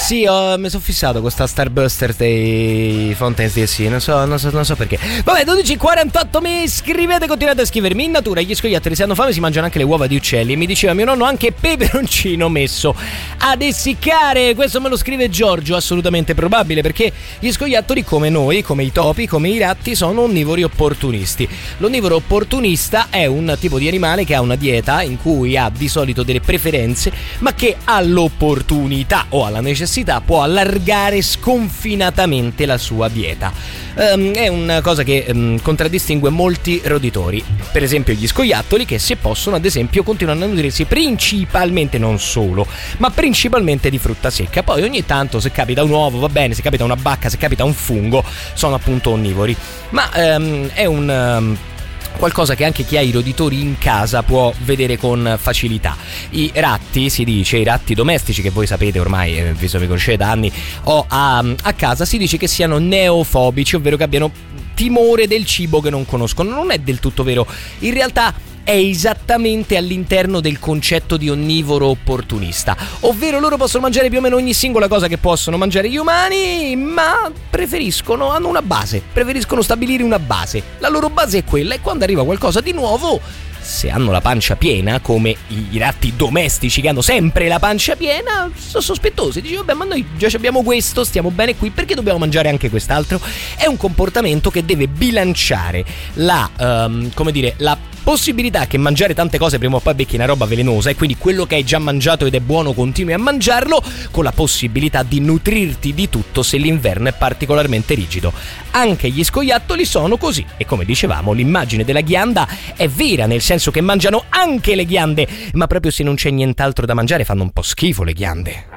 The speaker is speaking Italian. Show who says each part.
Speaker 1: Sì, mi sono fissato con sta Starbuster dei Fountains DC, non so perché. Vabbè, 12:48, mi scrivete, continuate a scrivermi. In natura gli scoiattoli, se hanno fame, si mangiano anche le uova di uccelli. E mi diceva mio nonno anche peperoncino messo ad essiccare. Questo me lo scrive Giorgio, assolutamente probabile, perché gli scoiattoli, come noi, come i topi, come i ratti, sono onnivori opportunisti. L'onnivoro opportunista è un tipo di animale che ha una dieta in cui ha di solito delle preferenze, ma che all'opportunità o alla necessità può allargare sconfinatamente la sua dieta. È una cosa che contraddistingue molti roditori, per esempio gli scoiattoli, che se possono, ad esempio, continuano a nutrirsi principalmente, non solo, ma principalmente di frutta secca. Poi ogni tanto, se capita un uovo, va bene, se capita una bacca, se capita un fungo, sono appunto onnivori. Ma è un qualcosa che anche chi ha i roditori in casa può vedere con facilità. I ratti, si dice, i ratti domestici, che voi sapete ormai, visto che mi conoscete da anni, ho a casa, si dice che siano neofobici, ovvero che abbiano timore del cibo che non conoscono. Non è del tutto vero, in realtà è esattamente all'interno del concetto di onnivoro opportunista, ovvero loro possono mangiare più o meno ogni singola cosa che possono mangiare gli umani, ma hanno una base, preferiscono stabilire una base. La loro base è quella, e quando arriva qualcosa di nuovo, se hanno la pancia piena, come i ratti domestici che hanno sempre la pancia piena, sono sospettosi. Dici, vabbè, ma noi già abbiamo questo, stiamo bene qui, perché dobbiamo mangiare anche quest'altro? È un comportamento che deve bilanciare la possibilità che mangiare tante cose prima o poi becchi una roba velenosa, e quindi quello che hai già mangiato ed è buono continui a mangiarlo, con la possibilità di nutrirti di tutto se l'inverno è particolarmente rigido. Anche gli scoiattoli sono così, e come dicevamo, l'immagine della ghianda è vera, nel senso che mangiano anche le ghiande, ma proprio se non c'è nient'altro da mangiare fanno un po' schifo le ghiande.